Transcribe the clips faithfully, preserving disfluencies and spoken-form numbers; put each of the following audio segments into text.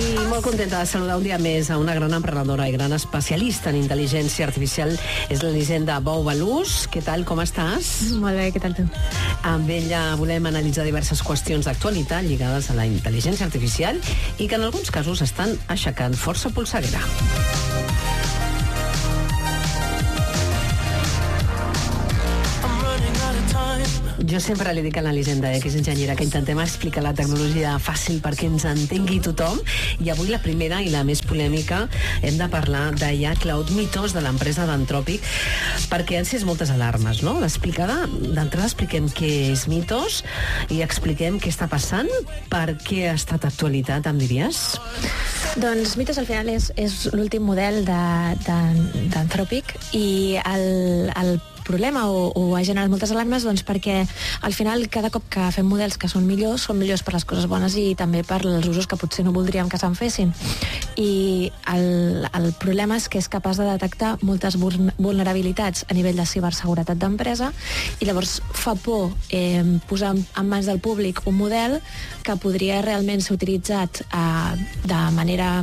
I molt contenta de saludar un dia més a una gran emprenedora i gran especialista en intel·ligència artificial. És l'Elisenda Bou Balús. Què tal, com estàs? Molt bé, què tal tu? Amb ella volem analitzar diverses qüestions d'actualitat lligades a la intel·ligència artificial i que en alguns casos estan aixecant força polseguera. Jo sempre li dic a l'Elisenda, eh, que és enginyera, que intentem explicar la tecnologia fàcil perquè ens entengui tothom. I avui la primera i la més polèmica hem de parlar d'I A Cloud, mitos de l'empresa d'Anthropic, perquè han encès moltes alarmes, no? L'explicada, d'entrada expliquem què és mitos i expliquem què està passant, per què ha estat actualitat, em diries? Doncs Mitos al final és, és l'últim model d'Anthropic i el, el problema o, o ha generat moltes alarmes doncs perquè al final cada cop que fem models que són millors, són millors per les coses bones i també per els usos que potser no voldríem que se'n fessin. I el, el problema és que és capaç de detectar moltes vulnerabilitats a nivell de ciberseguretat d'empresa i llavors fa por eh, posar en mans del públic un model que podria realment ser utilitzat eh, de manera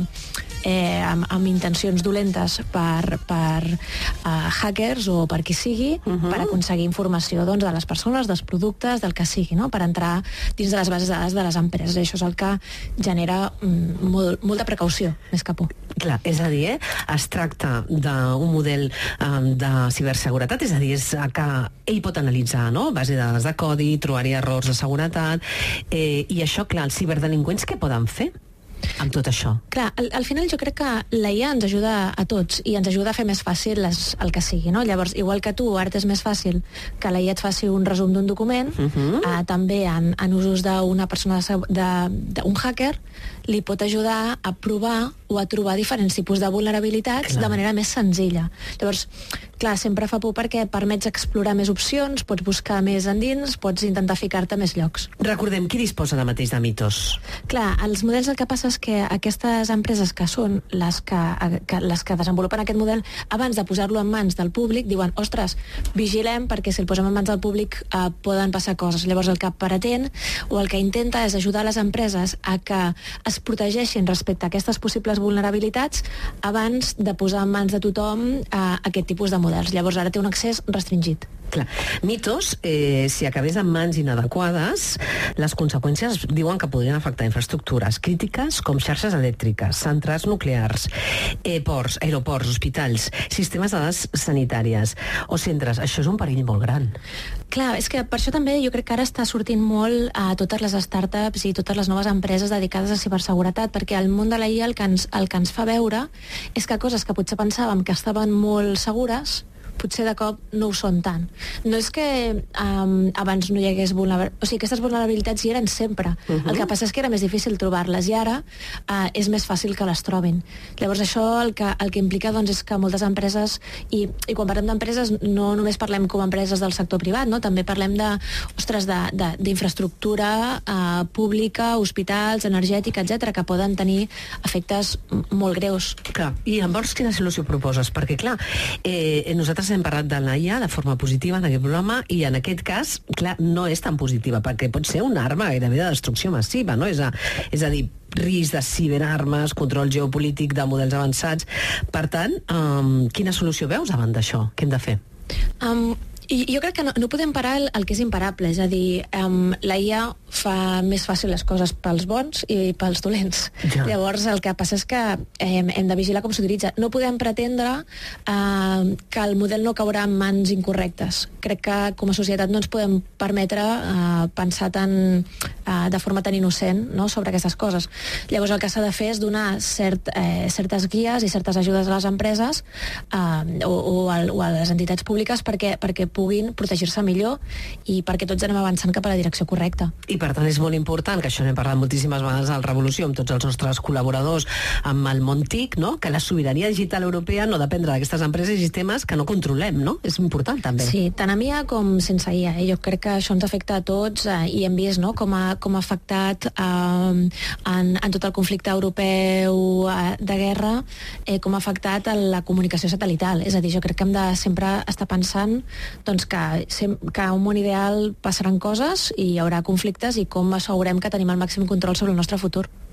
Eh, amb, amb intencions dolentes per, per uh, hackers o per qui sigui, uh-huh. per aconseguir informació doncs, de les persones, dels productes, del que sigui, no? Per entrar dins de les bases de dades de les empreses. I això és el que genera mm, molt, molta precaució, més que por. Clar, és a dir, eh, es tracta d'un model um, de ciberseguretat, és a dir, és que ell pot analitzar, no?, base de dades de codi, trobar-hi errors de seguretat, eh, i això, clar, els ciberdelinqüents què poden fer amb tot això? Clar, al, al final jo crec que la I A ens ajuda a tots i ens ajuda a fer més fàcil les, el que sigui, no? Llavors, igual que tu, ara és més fàcil que la I A et faci un resum d'un document, uh-huh. eh, també en, en usos d'una persona, d'un hacker, li pot ajudar a provar o a trobar diferents tipus de vulnerabilitats clar. De manera més senzilla. Llavors, clar, sempre fa por perquè permets explorar més opcions, pots buscar més endins, pots intentar ficar-te a més llocs. Recordem, qui disposa ara mateix de Mitos? Clar, els models el que passa és que aquestes empreses que són les que, que, les que desenvolupen aquest model, abans de posar-lo en mans del públic, diuen, ostres, vigilem perquè si el posem en mans del públic eh, poden passar coses. Llavors el que pretén o el que intenta és ajudar les empreses a que es protegeixin respecte a aquestes possibles vulnerabilitats abans de posar en mans de tothom eh, aquest tipus de models. Llavors ara té un accés restringit. Clar. Mitos, eh, si acabés en mans inadequades, les conseqüències diuen que podrien afectar infraestructures crítiques com xarxes elèctriques, centrals nuclears, eh, ports, aeroports, hospitals, sistemes de dades sanitàries o centres. Això és un perill molt gran. Clar, és que per això també jo crec que ara està sortint molt a totes les startups i totes les noves empreses dedicades a ciberseguretat, perquè el món de la I A el que ens, el que ens fa veure és que coses que potser pensàvem que estaven molt segures potser de cop no ho són tant. No és que um, abans no hi hagués vulnerabilitats, o sigui, aquestes vulnerabilitats hi eren sempre. Uh-huh. El que passa és que era més difícil trobar-les i ara uh, és més fàcil que les trobin. Llavors això el que, el que implica doncs, és que moltes empreses, i, i quan parlem d'empreses no només parlem com a empreses del sector privat, no? També parlem de, ostres, d'infraestructura uh, pública, hospitals, energètica, etcètera, que poden tenir efectes molt greus. Clar, i llavors quina solució proposes? Perquè clar, eh, nosaltres hem parlat de la I A de forma positiva en aquest programa i en aquest cas, clar, no és tan positiva perquè pot ser una arma gairebé de destrucció massiva, no? És a, és a dir, risc de ciberarmes, control geopolític de models avançats. Per tant, um, quina solució veus davant d'això? Què hem de fer? Um, i jo crec que no, no podem parar el, el que és imparable, és a dir, um, la I A fa més fàcil les coses pels bons i pels dolents. Ja. Llavors el que passa és que eh, hem de vigilar com s'utilitza. No podem pretendre eh, que el model no caurà en mans incorrectes. Crec que com a societat no ens podem permetre eh, pensar tan, eh, de forma tan innocent, no?, sobre aquestes coses. Llavors el que s'ha de fer és donar cert, eh, certes guies i certes ajudes a les empreses eh, o, o, al, o a les entitats públiques perquè, perquè puguin protegir-se millor i perquè tots anem avançant cap a la direcció correcta. I per tant és molt important, que això n'hem parlat moltíssimes vegades al Revolució amb tots els nostres col·laboradors, amb el món TIC, no?, que la sobirania digital europea no dependrà d'aquestes empreses i sistemes que no controlem, no? És important també. Sí, tant amb I A com sense I A. Eh? Jo crec que això ens afecta a tots eh, i hem vist, no?, com ha, com ha afectat eh, en, en tot el conflicte europeu eh, de guerra, eh, com ha afectat a la comunicació satelital. És a dir, jo crec que hem de sempre estar pensant doncs, que, que a un món ideal passaran coses i hi haurà conflictes i com assegurem que tenim el màxim control sobre el nostre futur.